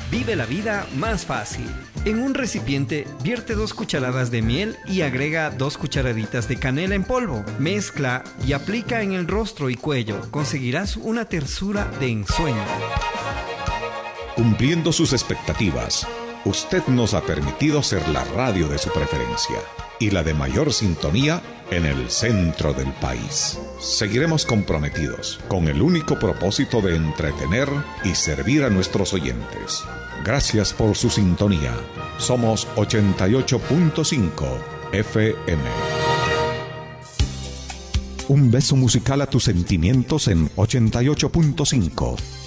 Vive la vida más fácil. En un recipiente, vierte 2 cucharadas de miel y agrega 2 cucharaditas de canela en polvo. Mezcla y aplica en el rostro y cuello. Conseguirás una tersura de ensueño. Cumpliendo sus expectativas, usted nos ha permitido ser la radio de su preferencia y la de mayor sintonía en el centro del país. Seguiremos comprometidos con el único propósito de entretener y servir a nuestros oyentes. Gracias por su sintonía. Somos 88.5 FM. Un beso musical a tus sentimientos en 88.5.